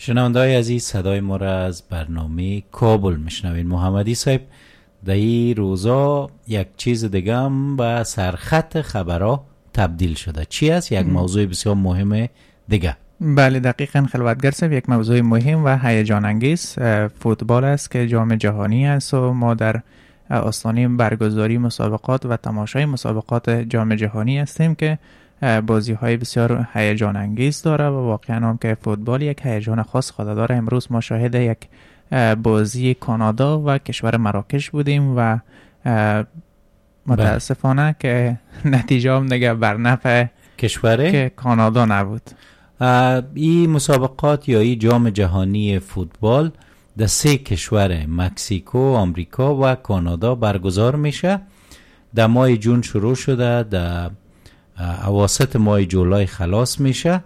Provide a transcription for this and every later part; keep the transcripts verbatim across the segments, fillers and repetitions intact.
شنونده‌های عزیز، صدای ما را از برنامه کابل میشنوین. محمدی صاحب، در این روزا یک چیز دیگه هم به سرخط خبرها تبدیل شده. چی است؟ یک موضوع بسیار مهم دیگه. بله دقیقاً خلوتگر صاحب، یک موضوع مهم و هیجان انگیز فوتبال است که جام جهانی است و ما در آستانه برگزاری مسابقات و تماشای مسابقات جام جهانی هستیم که بازی های بسیار هیجان انگیز داره و واقعا هم که فوتبال یک هیجان خاص خود داره. امروز ما شاهد یک بازی کانادا و کشور مراکش بودیم و متاسفانه که نتیجه هم دیگه بر نفع کشوره که کانادا نبود. این مسابقات یا این جام جهانی فوتبال در سه کشور مکزیکو، آمریکا و کانادا برگزار میشه. در ماه جون شروع شده، در اواسط ماه جولای خلاص میشه.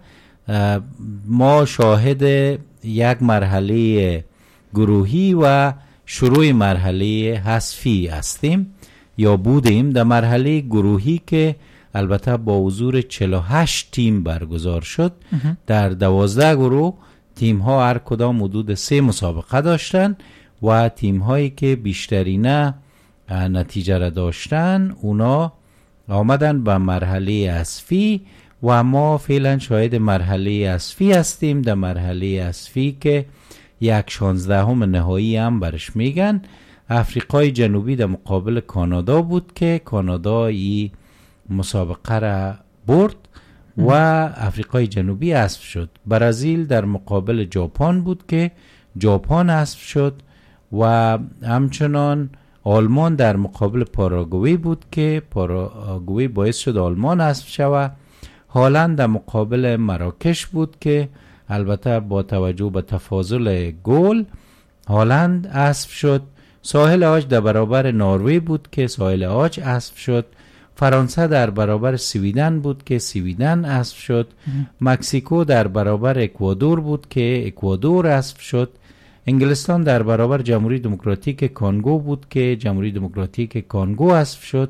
ما شاهد یک مرحله گروهی و شروع مرحله حذفی هستیم یا بودیم. در مرحله گروهی که البته با حضور چهل و هشت تیم برگزار شد. در دوازده گروه تیم ها هر کدام حدود سه مسابقه داشتن و تیم هایی که بیشترینه نتیجه را داشتن اونا آمدن به مرحله حذفی و ما فعلا شاهد مرحله حذفی هستیم. در مرحله حذفی که یک شانزدهم نهایی هم برش میگن. افریقای جنوبی در مقابل کانادا بود که کانادا ای مسابقه را برد و افریقای جنوبی حذف شد. برزیل در مقابل ژاپن بود که ژاپن حذف شد و همچنان آلمان در مقابل پاراگوئه بود که پاراگوئه باعث شد آلمان حذف شود. هالند در مقابل مراکش بود که البته با توجه به تفاضل گل هالند حذف شد. ساحل عاج در برابر نروژ بود که ساحل عاج حذف شد. فرانسه در برابر سویدن بود که سویدن حذف شد. مکزیکو در برابر اکوادور بود که اکوادور حذف شد. انگلستان در برابر جمهوری دموکراتیک کانگو بود که جمهوری دموکراتیک کانگو حذف شد.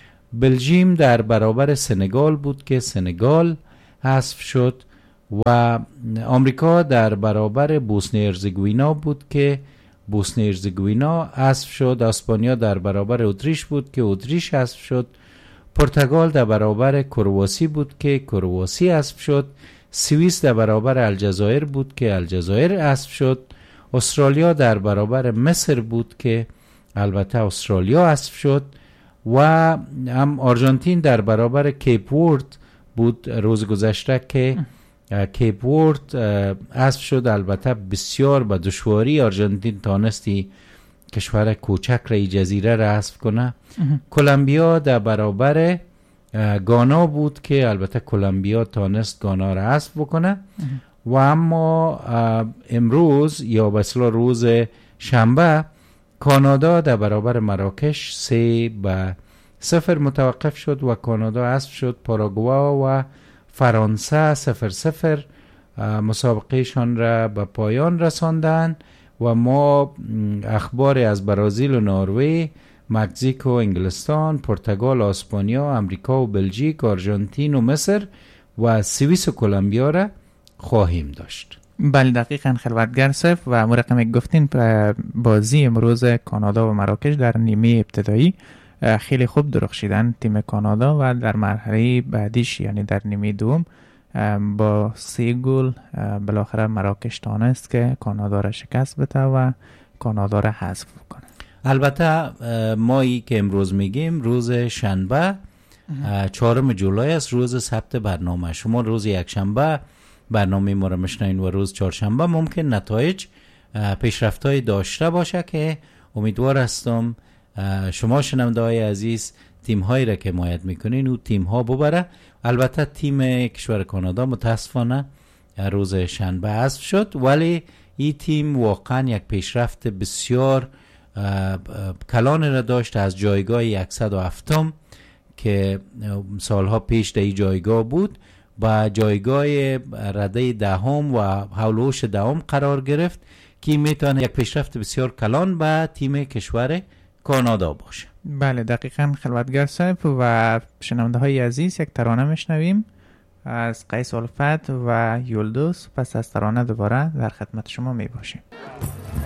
بلژیم در برابر سنگال بود که سنگال حذف شد و آمریکا در برابر بوسنی هرزگوینا بود که بوسنی هرزگوینا حذف شد. اسپانیا در برابر اتریش بود که اتریش حذف شد. پرتغال در برابر کرواسی بود که کرواسی حذف شد. سوئیس در برابر الجزایر بود که الجزایر حذف شد. استرالیا در برابر مصر بود که البته استرالیا حذف شد و هم آرژانتین در برابر کیپ ورد بود روز گذشته که کیپ ورد حذف شد. البته بسیار با دشواری آرژانتین تانستی کشور کوچک را جزیره را حذف کنه. کلمبیا در برابر گانا بود که البته کلمبیا تانست گانا را حذف بکنه و اما امروز یا به اصطلاح روز شنبه کانادا در برابر مراکش سه به صفر متوقف شد و کانادا حذف شد. پاراگوئه و فرانسه صفر صفر مسابقهشان را به پایان رساندند و ما اخبار از برزیل و نروژ، مکزیک و انگلستان، پرتغال و اسپانیا، امریکا و بلژیک، آرژانتین و مصر و سوئیس و کلمبیا را خواهیم داشت. بله دقیقاً خلوتگر صاحب و مرقم گفتین بازی امروز کانادا و مراکش در نیمه ابتدایی خیلی خوب درخشیدن تیم کانادا و در مرحله بعدیش یعنی در نیمه دوم با سه گل بالاخره مراکش تانست که کانادا را شکست بده و کانادا را حذف کنه. البته مایی که امروز میگیم روز شنبه چهارم جولای است، روز ثبت برنامه. شما روز یک شنبه برنامه ما را میشنوین و روز چهارشنبه ممکن نتایج پیشرفت‌های داشته باشه که امیدوار هستم شما شنونده‌های عزیز تیم هایی را که حمایت میکنین او تیم ها ببره. البته تیم کشور کانادا متاسفانه روز شنبه حذف شد ولی این تیم واقعا یک پیشرفت بسیار کلان را داشت از جایگاه صد و هفت که سالها پیش در این جایگاه بود با جایگاه رده دهم و حولوش دهم قرار گرفت که میتونه یک پیشرفت بسیار کلان به تیم کشور کانادا باشه. بله دقیقاً خلوتگر صاحب و شنونده های عزیز یک ترانه میشنویم از قیس الفت و یولدوس پس از ترانه دوباره در خدمت شما می باشیم.